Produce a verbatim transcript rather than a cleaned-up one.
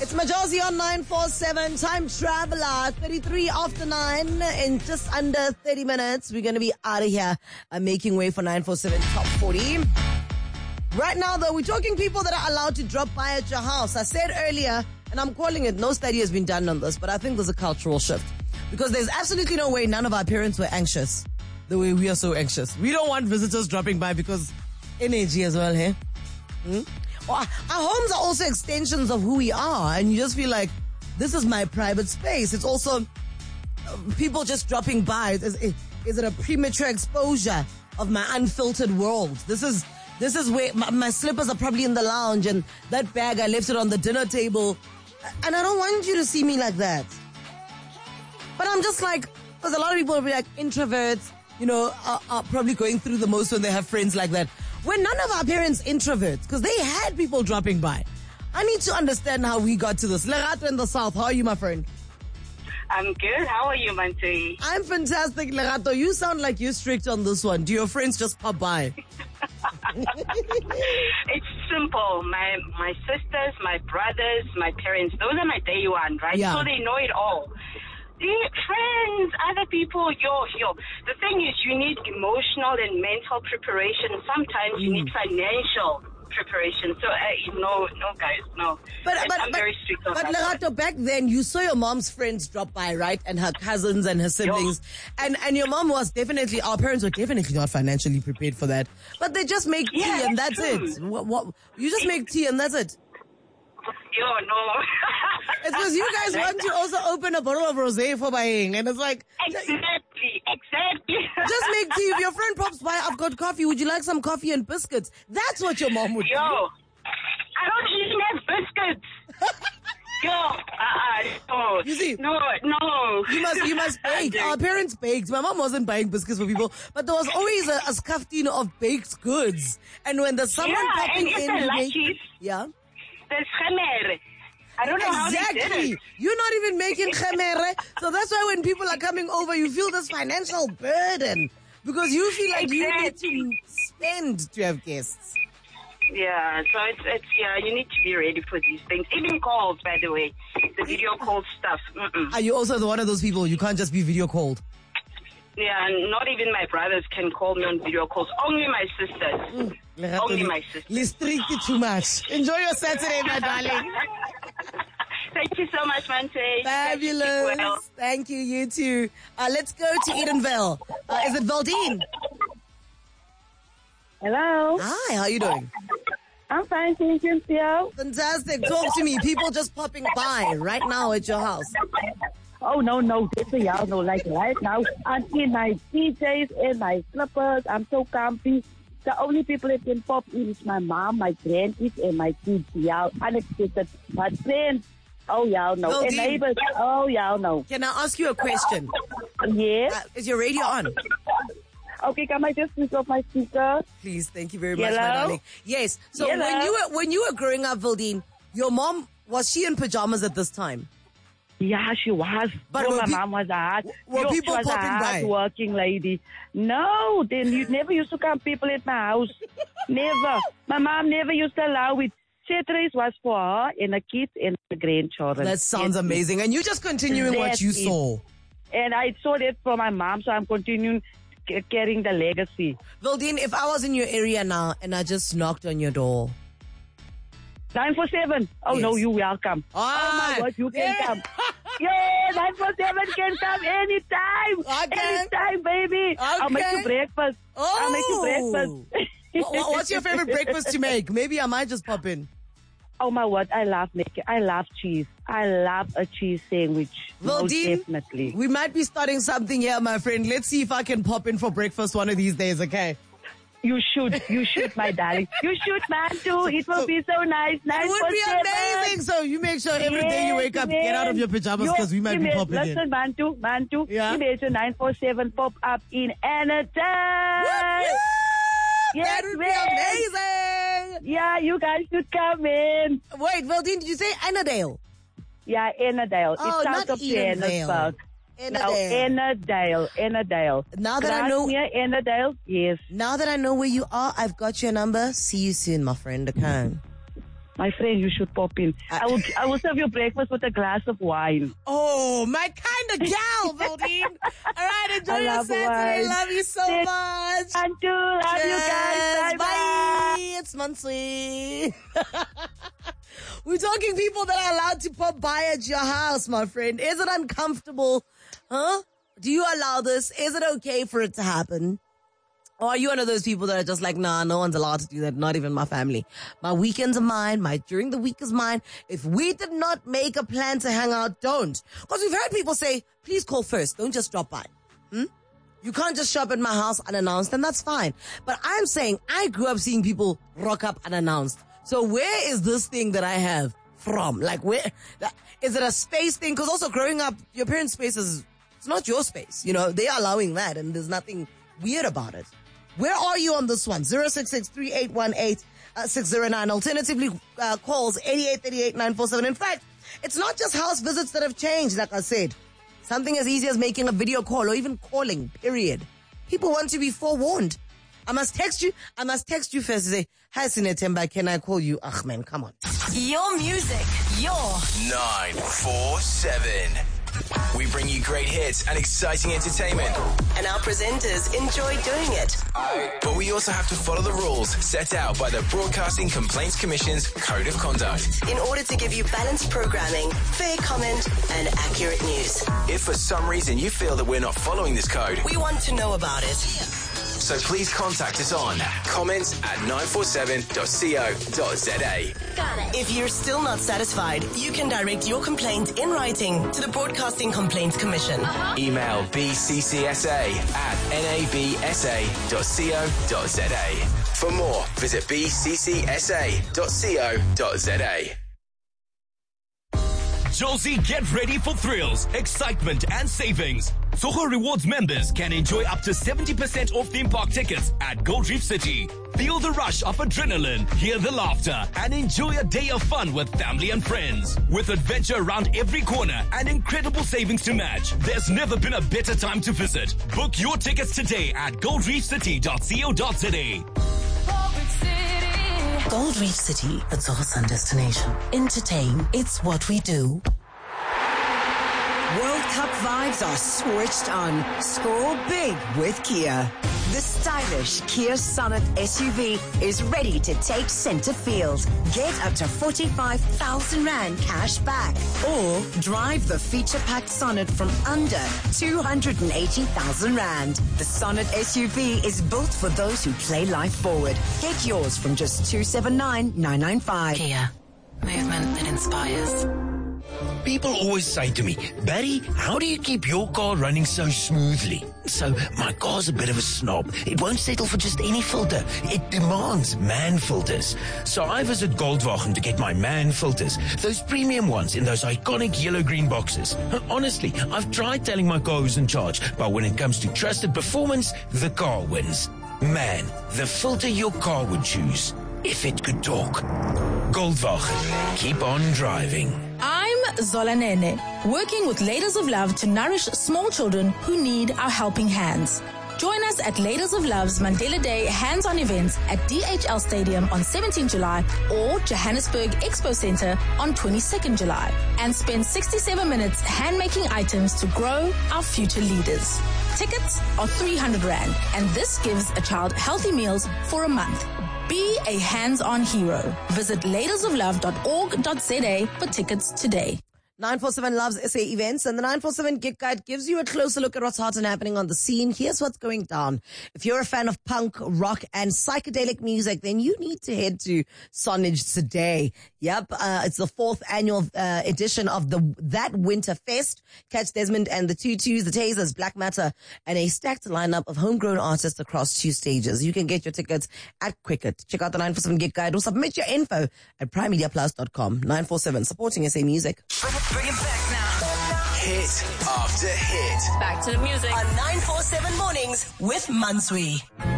It's Majosi on nine four seven, Time Traveler, thirty-three after nine. In just under thirty minutes, we're going to be out of here, uh, making way for nine four seven Top forty. Right now, though, we're talking people that are allowed to drop by at your house. I said earlier, and I'm calling it, no study has been done on this, but I think there's a cultural shift. Because there's absolutely no way none of our parents were anxious the way we are so anxious. We don't want visitors dropping by because energy as well, hey? Hmm? Well, our homes are also extensions of who we are, and you just feel like, this is my private space. It's also uh, people just dropping by. Is, is it a premature exposure of my unfiltered world? This is this is where my, my slippers are probably in the lounge, and that bag, I left it on the dinner table. And I don't want you to see me like that. But I'm just like, because a lot of people will be like, introverts, you know, are, are probably going through the most when they have friends like that. We're none of our parents introverts, because they had people dropping by. I need to understand how we got to this. Lerato in the South, how are you, my friend? I'm good. How are you, Mante? I'm fantastic, Lerato. You sound like you're strict on this one. Do your friends just pop by? It's simple. My my sisters, my brothers, my parents, those are my day one, right? Yeah. So they know it all. The friends, other people, yo, yo. The thing is, you need emotional and mental preparation. Sometimes you Mm. need financial preparation. So, uh, no, no, guys, no. But, And but, I'm but, very strict on but that. Lerato, back then, you saw your mom's friends drop by, right? And her cousins and her siblings. And and your mom was definitely, our parents were definitely not financially prepared for that. But they just make tea Yeah, and that's true. it. What, what, you just make tea and that's it. Yo, no. It's because you guys want to also open a bottle of rosé for buying. And it's like, Exactly, exactly. just make tea. If your friend pops by, I've got coffee. Would you like some coffee and biscuits? That's what your mom would Yo, do. I don't even have biscuits. Yo, uh, no, You see, no, no. You must, you must bake. Our parents baked. My mom wasn't buying biscuits for people, but there was always a, a scaftino of baked goods. And when there's someone Yeah, popping and if in, they're you lucky, make, yeah, there's khamer. I don't know how they did exactly. it. You're not even making khamere, so that's why when people are coming over, you feel this financial burden because you feel like Exactly. you need to spend to have guests. Yeah, so it's, it's, yeah, you need to be ready for these things. Even calls, by the way. The video call stuff. Mm-mm. Are you also the one of those people you can't just be video called? Yeah, not even my brothers can call me on video calls. Only my sisters. Mm. Only my sisters. Restricted too much. Enjoy your Saturday, my darling. Thank you so much, Mante. Fabulous. Well. Thank you, you too. Uh, let's go to Edenville. Uh, is it Valdine? Hello. Hi, how you doing? I'm fine, thank you, Theo. Fantastic. Talk to me. People just popping by right now at your house. Oh, no, no, this is y'all know, like right now, I'm in my P Js and my slippers. I'm so comfy. The only people that can pop in is my mom, my grandkids, and my kids, y'all. Unexpected. My friends, oh, y'all know. Well, and Dean- neighbors, oh, y'all know. Can I ask you a question? Yes. Uh, is your radio on? Okay, can I just switch off my speaker? Please, thank you very much, Hello? my darling. Yes. So Hello? when you were when you were growing up, Valdine, your mom, was she in pajamas at this time? Yeah, she was. But Yo, were my pe- mom was a hard, were yo, people she was a popping by? hard-working lady. No, then you never used to come people at my house. Never. My mom never used to allow it. Cetres was for her and the kids and the grandchildren. That sounds That's it. amazing. And you're just continuing what That's you it. saw. And I saw that from my mom, so I'm continuing c- carrying the legacy. Valdine, if I was in your area now and I just knocked on your door. nine four seven. Oh, Yes. no, you welcome. Ah, oh, my God, you can yeah. come. Yeah, nine four seven can come anytime. Okay. Anytime, baby. I'll make you Okay. breakfast. Oh. I'll make you breakfast. Wha- wha- What's your favorite breakfast to make? Maybe I might just pop in. Oh, my word. I love making. I love cheese. I love a cheese sandwich. Well, Most Dean, definitely. we might be starting something here, my friend. Let's see if I can pop in for breakfast one of these days, okay? You should. You should, my darling. You should, man, too. It will So- be so nice. It Nine would for be seven. amazing. So you make sure every day you Yes, wake up, get out of your pajamas man. because we might You be may- popping listen, in. Mantu, Mantu. Yeah? Imagine nine four seven pop up in anytime. Whoop, Yes, that would be man. amazing. Yeah, you guys should come in. Wait, Valdine, did you say Annadale? Yeah, Ennerdale. Oh, it's not south of Edenvale. Johannesburg. No, Ennerdale. Ennerdale. Ennerdale. Now that I know- Near Ennerdale, yes. Now that I know where you are, I've got your number. See you soon, my friend. Okay. my friend, you should pop in. I will I will serve you breakfast with a glass of wine. Oh, my kind of gal, Valdine. All right, enjoy I your love Saturday. wine. Love you so Yes. much. And do love you guys. Cheers. Bye bye. It's Mansui. We're talking people that are allowed to pop by at your house, my friend. Is it uncomfortable? Huh? Do you allow this? Is it okay for it to happen? Or are you one of those people that are just like, nah, no one's allowed to do that, not even my family. My weekends are mine, my during the week is mine. If we did not make a plan to hang out, don't. Because we've heard people say, please call first, don't just drop by. Hmm? You can't just show up at my house unannounced, and that's fine. But I'm saying, I grew up seeing people rock up unannounced. So where is this thing that I have from? Like, where, is it a space thing? Because also growing up, your parents' space is, it's not your space. You know, they're allowing that, and there's nothing weird about it. Where are you on this one? zero six six, three eight one eight, six zero nine. Alternatively, uh, calls eighty-eight thirty-eight, nine four seven. In fact, it's not just house visits that have changed, like I said. Something as easy as making a video call or even calling, period. People want to be forewarned. I must text you. I must text you first and say, hi, Sinetemba, can I call you? Ugh, man, come on. Your music, your nine four seven. We bring you great hits and exciting entertainment. and our presenters enjoy doing it. But we also have to follow the rules set out by the Broadcasting Complaints Commission's Code of Conduct. In order to give you balanced programming, fair comment, and accurate news. If for some reason you feel that we're not following this code, We want to know about it. so please contact us on comments at nine four seven dot co dot za. If you're still not satisfied, you can direct your complaint in writing to the Broadcasting Complaints Commission. Email b c c s a at n a b s a dot co dot za. For more, visit b c c s a dot co dot za. Josie, get ready for thrills, excitement, and savings. Soho Rewards members can enjoy up to seventy percent off theme park tickets at Gold Reef City. Feel the rush of adrenaline, hear the laughter, and enjoy a day of fun with family and friends. With adventure around every corner and incredible savings to match, there's never been a better time to visit. Book your tickets today at gold reef city dot co dot za. Gold Reef City, it's our sun destination. Entertain, it's what we do. World Cup vibes are switched on. Score big with Kia. The stylish Kia Sonet S U V is ready to take center field. Get up to forty-five thousand rand cash back. Or drive the feature-packed Sonet from under two hundred eighty thousand rand. The Sonet S U V is built for those who play life forward. Get yours from just two seven nine nine nine five. Kia, movement that inspires. People always say to me, Barry, how do you keep your car running so smoothly? So my car's a bit of a snob. It won't settle for just any filter. It demands man filters. So I visit Goldwagen to get my man filters, those premium ones in those iconic yellow-green boxes. Honestly, I've tried telling my car who's in charge, but when it comes to trusted performance, the car wins. Man, the filter your car would choose, if it could talk. Goldwagen, keep on driving. I'm Zola Nene, working with Ladies of Love to nourish small children who need our helping hands. Join us at Ladies of Love's Mandela Day hands-on events at D H L Stadium on seventeenth July or Johannesburg Expo Center on twenty-second July, and spend sixty-seven minutes hand-making items to grow our future leaders. Tickets are three hundred rand, and this gives a child healthy meals for a month. Be a hands-on hero. Visit ladies of love dot org dot za for tickets today. nine four seven Loves S A Events, and the nine four seven Gig Guide gives you a closer look at what's hot and happening on the scene. Here's what's going down. If you're a fan of punk, rock, and psychedelic music, then you need to head to Sonnage today. Yep, uh, it's the fourth annual uh, edition of the That Winter Fest. Catch Desmond and the Tutus, the Tasers, Black Matter, and a stacked lineup of homegrown artists across two stages. You can get your tickets at Quicket. Check out the nine four seven Gig Guide or submit your info at prime media plus dot com. nine four seven, supporting S A Music. Bring it back now. Hit after hit. Back to the music. On nine four seven Mornings with Mansui.